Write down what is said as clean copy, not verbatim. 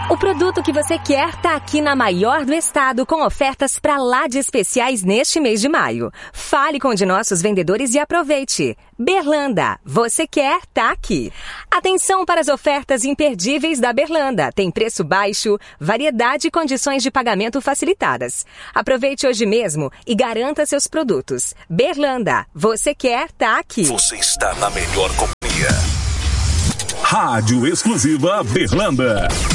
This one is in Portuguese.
O produto que você quer tá aqui na maior do estado, com ofertas pra lá de especiais neste mês de maio. Fale com um de nossos vendedores e aproveite. Berlanda, você quer, tá aqui. Atenção para as ofertas imperdíveis da Berlanda. Tem preço baixo, variedade e condições de pagamento facilitadas. Aproveite hoje mesmo e garanta seus produtos. Berlanda, você quer, tá aqui. Você está na melhor companhia. Rádio Exclusiva Berlanda.